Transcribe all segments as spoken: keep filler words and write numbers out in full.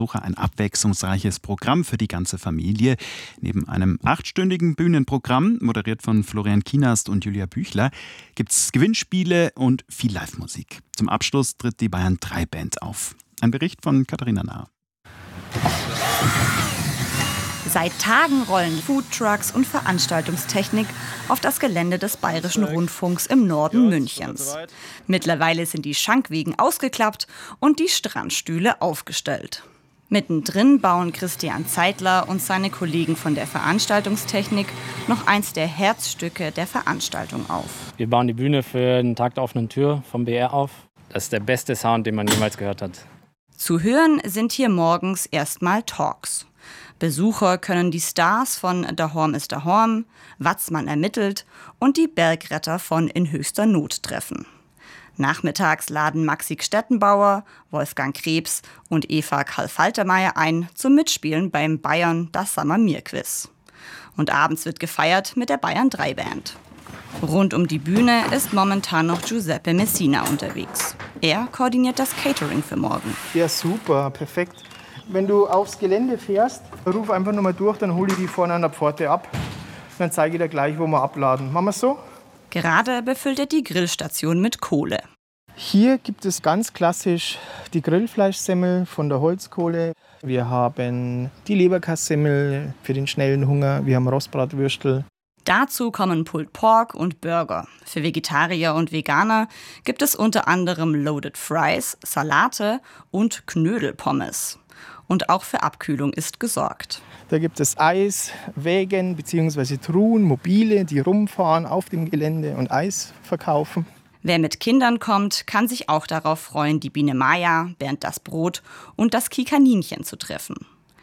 Ein abwechslungsreiches Programm für die ganze Familie. Neben einem achtstündigen Bühnenprogramm, moderiert von Florian Kienast und Julia Büchler, gibt es Gewinnspiele und viel Live-Musik. Zum Abschluss tritt die Bayern drei Band auf. Ein Bericht von Katharina Nahr. Seit Tagen rollen Foodtrucks und Veranstaltungstechnik auf das Gelände des Bayerischen Rundfunks im Norden Münchens. Mittlerweile sind die Schankwegen ausgeklappt und die Strandstühle aufgestellt. Mittendrin bauen Christian Zeitler und seine Kollegen von der Veranstaltungstechnik noch eins der Herzstücke der Veranstaltung auf. Wir bauen die Bühne für den Tag der offenen Tür vom B R auf. Das ist der beste Sound, den man jemals gehört hat. Zu hören sind hier morgens erstmal Talks. Besucher können die Stars von Dahorm ist Dahorm, Watzmann ermittelt und die Bergretter von In höchster Not treffen. Nachmittags laden Maxi Stettenbauer, Wolfgang Krebs und Eva Karl-Faltermeier ein zum Mitspielen beim Bayern das Summer Mir Quiz. Und abends wird gefeiert mit der Bayern drei Band. Rund um die Bühne ist momentan noch Giuseppe Messina unterwegs. Er koordiniert das Catering für morgen. Ja, super, perfekt. Wenn du aufs Gelände fährst, ruf einfach nur mal durch, dann hole ich die vorne an der Pforte ab. Dann zeige ich dir gleich, wo wir abladen. Machen wir es so? Gerade befüllt er die Grillstation mit Kohle. Hier gibt es ganz klassisch die Grillfleischsemmel von der Holzkohle. Wir haben die Leberkassemmel für den schnellen Hunger. Wir haben Rostbratwürstel. Dazu kommen Pulled Pork und Burger. Für Vegetarier und Veganer gibt es unter anderem Loaded Fries, Salate und Knödelpommes. Und auch für Abkühlung ist gesorgt. Da gibt es Eis, Wägen bzw. Truhen, Mobile, die rumfahren auf dem Gelände und Eis verkaufen. Wer mit Kindern kommt, kann sich auch darauf freuen, die Biene Maya, Bernd das Brot und das Kikaninchen zu treffen.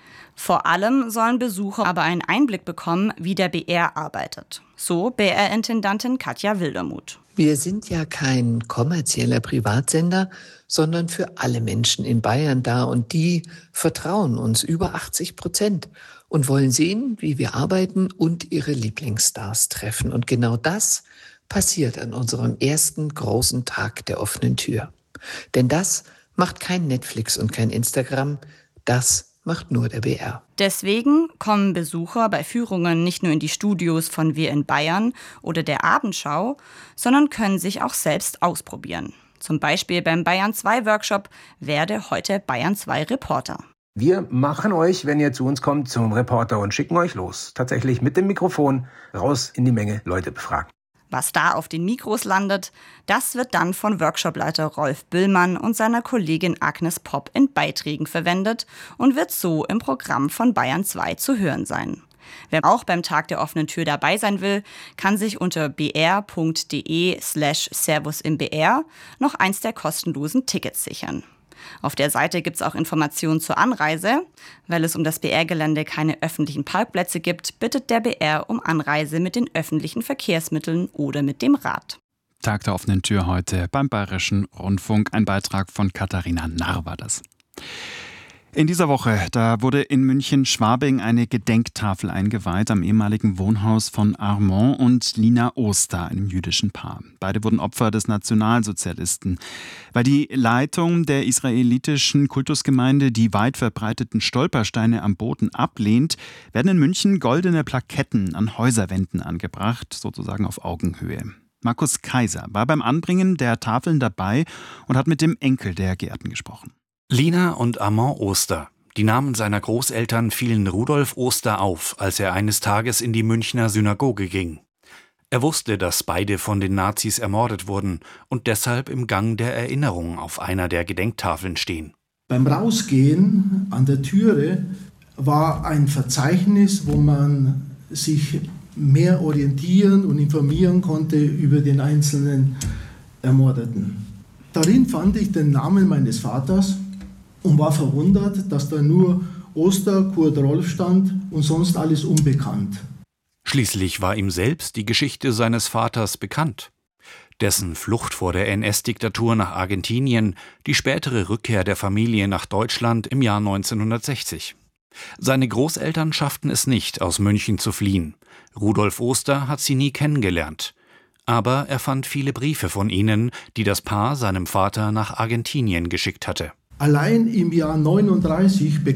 Vor allem sollen Besucher aber einen Einblick bekommen, wie der B R arbeitet. So B R-Intendantin Katja Wildermuth. Wir sind ja kein kommerzieller Privatsender, sondern für alle Menschen in Bayern da. Und die vertrauen uns über achtzig Prozent und wollen sehen, wie wir arbeiten und ihre Lieblingsstars treffen. Und genau das passiert an unserem ersten großen Tag der offenen Tür. Denn das macht kein Netflix und kein Instagram, das macht nur der B R. Deswegen kommen Besucher bei Führungen nicht nur in die Studios von Wir in Bayern oder der Abendschau, sondern können sich auch selbst ausprobieren. Zum Beispiel beim Bayern zwei Workshop Werde heute Bayern zwei Reporter. Wir machen euch, wenn ihr zu uns kommt, zum Reporter und schicken euch los. Tatsächlich mit dem Mikrofon raus in die Menge Leute befragen. Was da auf den Mikros landet, das wird dann von Workshopleiter Rolf Büllmann und seiner Kollegin Agnes Popp in Beiträgen verwendet und wird so im Programm von Bayern zwei zu hören sein. Wer auch beim Tag der offenen Tür dabei sein will, kann sich unter br.de slash servus im BR noch eins der kostenlosen Tickets sichern. Auf der Seite gibt es auch Informationen zur Anreise. Weil es um das B R-Gelände keine öffentlichen Parkplätze gibt, bittet der B R um Anreise mit den öffentlichen Verkehrsmitteln oder mit dem Rad. Tag der offenen Tür heute beim Bayerischen Rundfunk. Ein Beitrag von Katharina Nahr war das. In dieser Woche, da wurde in München-Schwabing eine Gedenktafel eingeweiht am ehemaligen Wohnhaus von Armand und Lina Oster, einem jüdischen Paar. Beide wurden Opfer des Nationalsozialisten. Weil die Leitung der israelitischen Kultusgemeinde die weit verbreiteten Stolpersteine am Boden ablehnt, werden in München goldene Plaketten an Häuserwänden angebracht, sozusagen auf Augenhöhe. Markus Kaiser war beim Anbringen der Tafeln dabei und hat mit dem Enkel der Geehrten gesprochen. Lina und Armand Oster. Die Namen seiner Großeltern fielen Rudolf Oster auf, als er eines Tages in die Münchner Synagoge ging. Er wusste, dass beide von den Nazis ermordet wurden und deshalb im Gang der Erinnerung auf einer der Gedenktafeln stehen. Beim Rausgehen an der Türe war ein Verzeichnis, wo man sich mehr orientieren und informieren konnte über den einzelnen Ermordeten. Darin fand ich den Namen meines Vaters und war verwundert, dass da nur Oster, Kurt Rolf stand und sonst alles unbekannt. Schließlich war ihm selbst die Geschichte seines Vaters bekannt. Dessen Flucht vor der N S-Diktatur nach Argentinien, die spätere Rückkehr der Familie nach Deutschland im Jahr neunzehnhundertsechzig. Seine Großeltern schafften es nicht, aus München zu fliehen. Rudolf Oster hat sie nie kennengelernt. Aber er fand viele Briefe von ihnen, die das Paar seinem Vater nach Argentinien geschickt hatte. Allein im Jahr neununddreißig